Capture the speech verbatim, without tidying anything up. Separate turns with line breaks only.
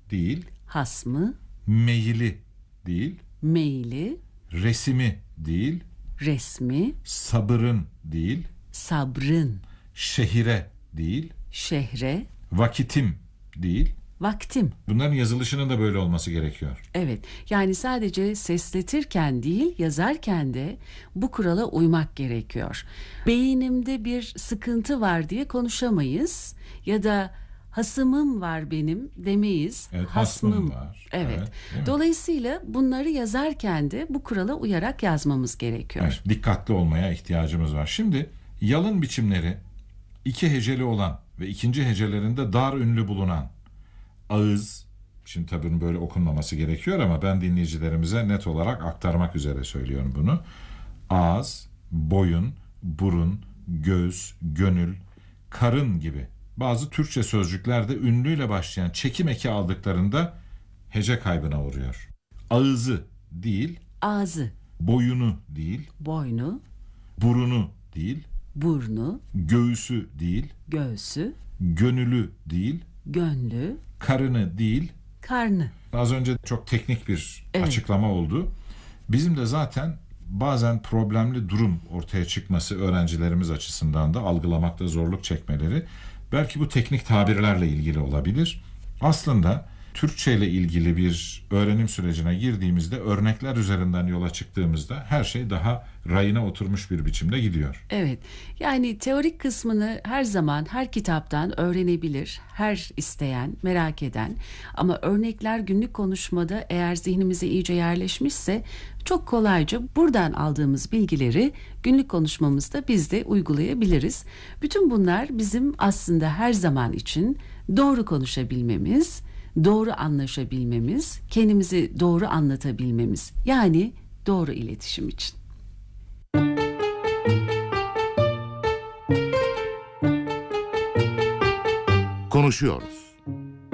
değil.
Hasmı.
Meyili değil.
Meyili.
Resimi değil.
Resmi.
Sabırın değil.
Sabrın.
Şehire değil.
Şehre.
Vakitim değil.
Vaktim.
Bunların yazılışının da böyle olması gerekiyor.
Evet, yani sadece sesletirken değil, yazarken de bu kurala uymak gerekiyor. Beynimde bir sıkıntı var diye konuşamayız ya da hasımım var benim demeyiz.
Evet, hasmım var.
Evet.
Evet,
Dolayısıyla bunları yazarken de bu kurala uyarak yazmamız gerekiyor.
Evet, dikkatli olmaya ihtiyacımız var. Şimdi yalın biçimleri iki heceli olan ve ikinci hecelerinde dar ünlü bulunan ağız, şimdi tabii bunun böyle okunmaması gerekiyor ama ben dinleyicilerimize net olarak aktarmak üzere söylüyorum bunu. Ağız, boyun, burun, göğüs, gönül, karın gibi bazı Türkçe sözcüklerde ünlüyle başlayan çekim eki aldıklarında hece kaybına uğruyor. Ağızı değil,
Ağzı,
boyunu değil,
boynu,
burunu değil,
burnu,
göğüsü değil,
göğsü,
gönülü değil,
gönlü,
karını değil.
karnı.
Az önce çok teknik bir
Evet.
açıklama oldu. Bizim de zaten bazen problemli durum ortaya çıkması öğrencilerimiz açısından da algılamakta zorluk çekmeleri belki bu teknik tabirlerle ilgili olabilir. Aslında Türkçe ile ilgili bir öğrenim sürecine girdiğimizde örnekler üzerinden yola çıktığımızda her şey daha rayına oturmuş bir biçimde gidiyor.
Evet, yani teorik kısmını her zaman her kitaptan öğrenebilir, her isteyen, merak eden. Ama örnekler günlük konuşmada eğer zihnimize iyice yerleşmişse çok kolayca buradan aldığımız bilgileri günlük konuşmamızda biz de uygulayabiliriz. Bütün bunlar bizim aslında her zaman için doğru konuşabilmemiz, doğru anlaşabilmemiz, kendimizi doğru anlatabilmemiz, yani doğru iletişim için.
Konuşuyoruz.